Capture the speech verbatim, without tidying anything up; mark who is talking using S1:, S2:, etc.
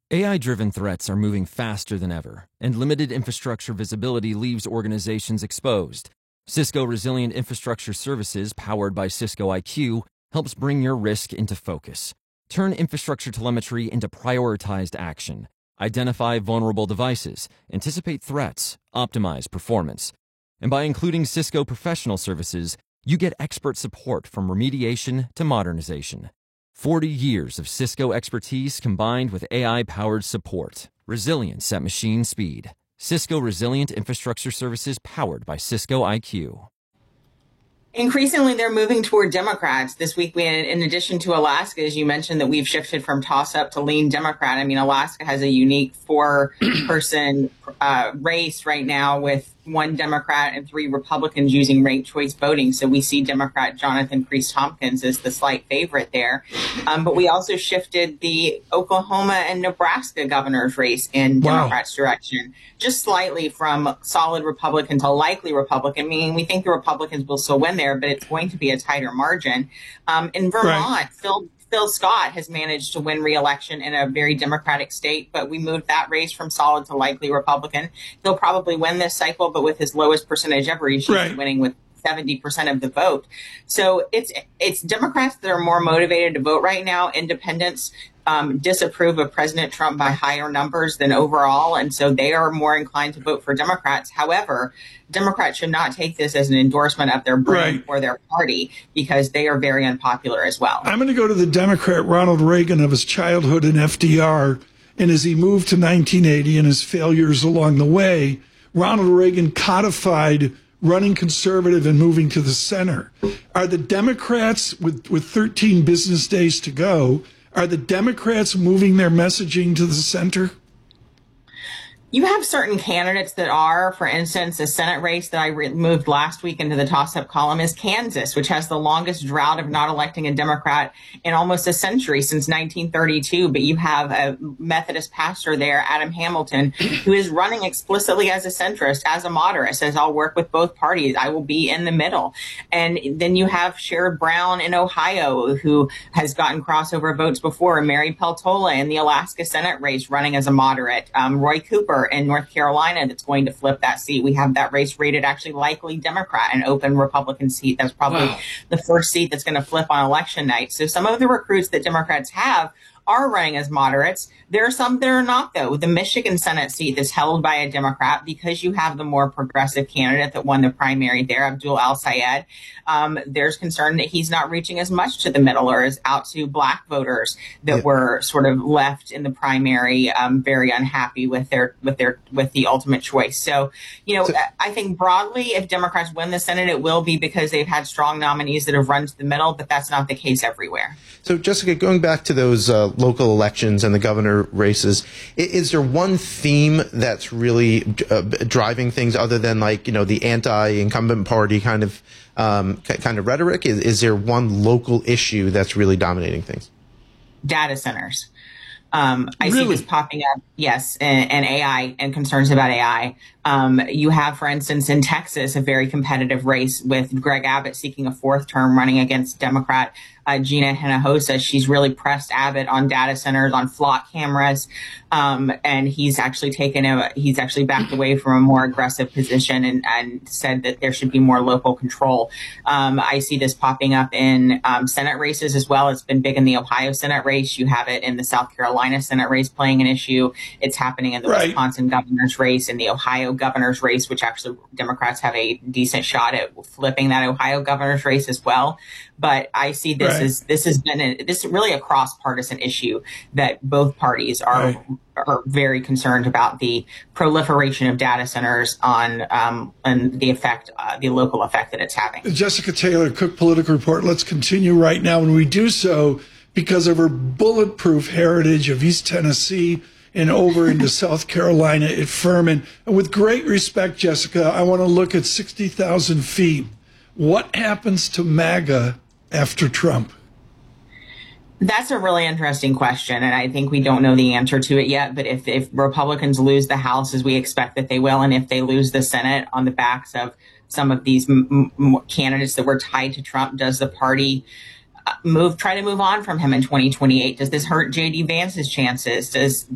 S1: A I-driven threats are moving faster than ever, and limited infrastructure visibility leaves organizations exposed. Cisco Resilient Infrastructure Services, powered by Cisco I Q, helps bring your risk into focus. Turn infrastructure telemetry into prioritized action. Identify vulnerable devices, anticipate threats, optimize performance. And by including Cisco Professional Services, you get expert support from remediation to modernization. forty years of Cisco expertise combined with A I-powered support. Resilience at machine speed. Cisco Resilient Infrastructure Services powered by Cisco I Q.
S2: Increasingly, they're moving toward Democrats. This week, we, in addition to Alaska, as you mentioned, that we've shifted from toss-up to lean Democrat. I mean, Alaska has a unique four-person uh, race right now with one Democrat and three Republicans using ranked choice voting. So we see Democrat Jonathan Priest-Tompkins as the slight favorite there. Um, but we also shifted the Oklahoma and Nebraska governor's race in
S3: Wow.
S2: Democrats' direction, just slightly from solid Republican to likely Republican, meaning we think the Republicans will still win there, but it's going to be a tighter margin. Um, in Vermont,
S3: Right.
S2: Phil Phil Scott has managed to win re-election in a very Democratic state, but we moved that race from solid to likely Republican. He'll probably win this cycle, but with his lowest percentage ever, he's
S3: Right.
S2: winning with seventy percent of the vote. So it's it's Democrats that are more motivated to vote right now. Independents um, disapprove of President Trump by higher numbers than overall, and so they are more inclined to vote for Democrats. However, Democrats should not take this as an endorsement of their brand
S3: Right.
S2: or their party, because they are very unpopular as well.
S3: I'm going to go to the Democrat Ronald Reagan of his childhood in F D R. And as he moved to nineteen eighty and his failures along the way, Ronald Reagan codified running conservative and moving to the center. Are the Democrats, with, with thirteen business days to go, are the Democrats moving their messaging to the center?
S2: You have certain candidates that are, for instance, a Senate race that I re- moved last week into the toss-up column is Kansas, which has the longest drought of not electing a Democrat in almost a century, since nineteen thirty-two. But you have a Methodist pastor there, Adam Hamilton, who is running explicitly as a centrist, as a moderate, says, I'll work with both parties. I will be in the middle. And then you have Sherrod Brown in Ohio, who has gotten crossover votes before, and Mary Peltola in the Alaska Senate race running as a moderate, um, Roy Cooper in North Carolina that's going to flip that seat. We have that race rated actually likely Democrat, an open Republican seat. That's probably
S3: Wow.
S2: the first seat that's going to flip on election night. So some of the recruits that Democrats have are running as moderates. There are some that are not, though. The Michigan Senate seat is held by a Democrat because you have the more progressive candidate that won the primary there, Abdul Al-Sayed. Um, there's concern that he's not reaching as much to the middle or as out to black voters that
S4: Yeah.
S2: were sort of left in the primary, um, very unhappy with their with their with the ultimate choice. So, you know,
S4: So-
S2: I think broadly, if Democrats win the Senate, it will be because they've had strong nominees that have run to the middle, but that's not the case everywhere.
S4: So, Jessica, going back to those uh, local elections and the governor races, i- is there one theme that's really uh, driving things other than, like, you know, the anti-incumbent party kind of um, k- kind of rhetoric? Is, is there one local issue that's really dominating things?
S2: Data centers. Um, I see
S3: Really?
S2: this popping up, yes, and, and A I and concerns about A I. Um, you have, for instance, in Texas, a very competitive race with Greg Abbott seeking a fourth term running against Democrat uh, Gina Hinojosa. She's really pressed Abbott on data centers, on flock cameras, um, and he's actually taken a he's actually backed away from a more aggressive position and, and said that there should be more local control. Um, I see this popping up in um, Senate races as well. It's been big in the Ohio Senate race. You have it in the South Carolina Senate race playing an issue. It's happening in the
S3: Right.
S2: Wisconsin governor's race, in the Ohio governor's race, which actually Democrats have a decent shot at flipping that Ohio governor's race as well. But I see this
S3: Right.
S2: as this has been a, this is really a cross partisan issue that both parties are
S3: Right.
S2: are very concerned about the proliferation of data centers on um, and the effect, uh, the local effect that it's having.
S3: Jessica Taylor, Cook Political Report. Let's continue right now, and we do so because of her bulletproof heritage of East Tennessee and over into South Carolina at Furman. And with great respect, Jessica, I want to look at sixty thousand feet. What happens to MAGA after Trump?
S2: That's a really interesting question, and I think we don't know the answer to it yet. But if, if Republicans lose the House, as we expect that they will, and if they lose the Senate on the backs of some of these m- m- candidates that were tied to Trump, does the party uh, move, try to move on from him in twenty twenty-eight? Does this hurt J D Vance's chances? Does